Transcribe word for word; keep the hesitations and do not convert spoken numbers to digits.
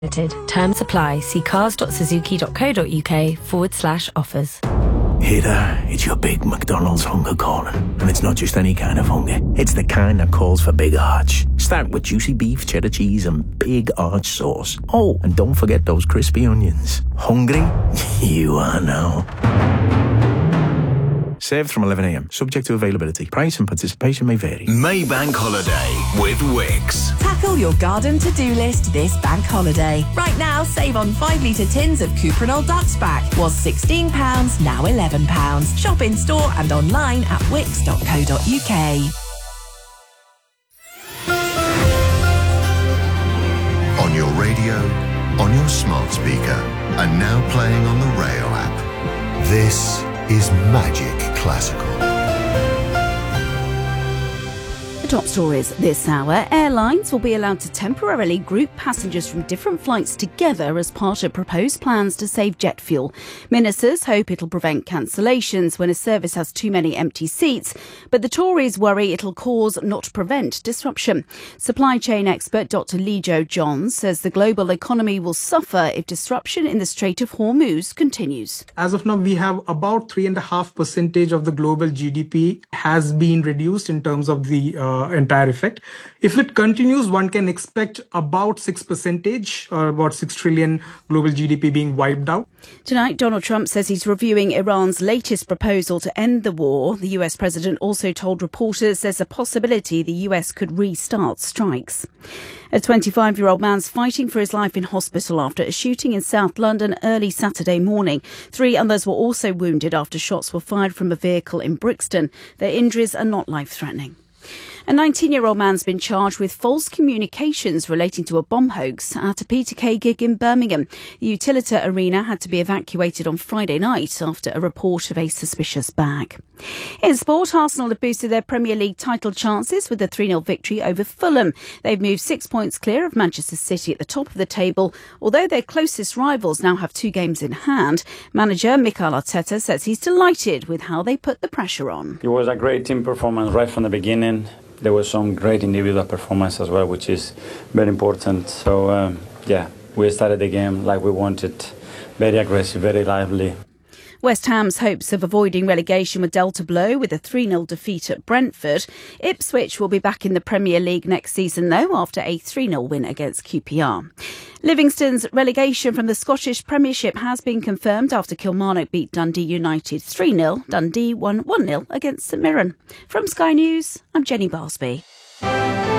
Terms apply. See cars.suzuki.co.uk forward slash offers. Hey there, it's your big McDonald's hunger calling. And it's not just any kind of hunger. It's the kind that calls for big arch. Start with juicy beef, cheddar cheese and big arch sauce. Oh, and don't forget those crispy onions. Hungry? You are now. Served from eleven a m. Subject to availability. Price and participation may vary. Maybank Holiday with Wix. Tackle your garden to-do list this bank holiday. Right now, save on five litre tins of Cuprinol Ducksback. Was sixteen pounds, now eleven pounds. Shop in store and online at wix dot co dot uk. On your radio, on your smart speaker, and now playing on the Rail app. This is Magic Classical. Top stories this hour. Airlines will be allowed to temporarily group passengers from different flights together as part of proposed plans to save jet fuel. Ministers hope it'll prevent cancellations when a service has too many empty seats, but the Tories worry it'll cause, not prevent, disruption. Supply chain expert Doctor Lee Jo Johns says the global economy will suffer if disruption in the Strait of Hormuz continues. As of now, we have about three and a half percentage of the global G D P has been reduced in terms of the uh, entire effect. If it continues, one can expect about six percentage or about six trillion global G D P being wiped out. Tonight, Donald Trump says he's reviewing Iran's latest proposal to end the war. The U S president also told reporters there's a possibility the U S could restart strikes. A twenty-five-year-old man's fighting for his life in hospital after a shooting in South London early Saturday morning. Three others were also wounded after shots were fired from a vehicle in Brixton. Their injuries are not life-threatening. A nineteen-year-old man's been charged with false communications relating to a bomb hoax at a Peter Kay gig in Birmingham. The Utilita Arena had to be evacuated on Friday night after a report of a suspicious bag. In sport, Arsenal have boosted their Premier League title chances with a three nil victory over Fulham. They've moved six points clear of Manchester City at the top of the table. Although their closest rivals now have two games in hand, manager Mikel Arteta says he's delighted with how they put the pressure on. It was a great team performance right from the beginning. There was some great individual performance as well, which is very important. So, um, yeah, we started the game like we wanted, very aggressive, very lively. West Ham's hopes of avoiding relegation were dealt a blow with a three nil defeat at Brentford. Ipswich will be back in the Premier League next season, though, after a three nil win against Q P R. Livingston's relegation from the Scottish Premiership has been confirmed after Kilmarnock beat Dundee United three nil. Dundee won one nil against St Mirren. From Sky News, I'm Jenny Barsby.